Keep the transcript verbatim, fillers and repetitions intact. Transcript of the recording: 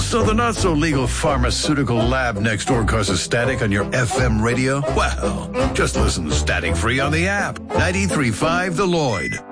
So the not-so-legal pharmaceutical lab next door causes static on your F M radio? Well, just listen static-free on the app. ninety-three point five The Lloyd.